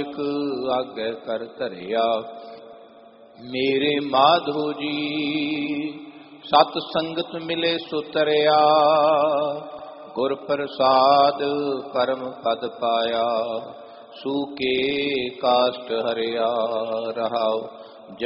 ਆਗੇ ਕਰ ਧਰਿਆ। ਮੇਰੇ ਮਾਧੋ ਜੀ ਸਤ ਸੰਗਤ ਮਿਲੇ ਸੁਤਰਿਆ। ਗੁਰ ਪ੍ਰਸਾਦ ਪਰਮ ਪਦ ਪਾਇਆ। ਸੂਕੇ ਕਾਸ਼ਟ ਹਰਿਆ ਰਹਾਉ।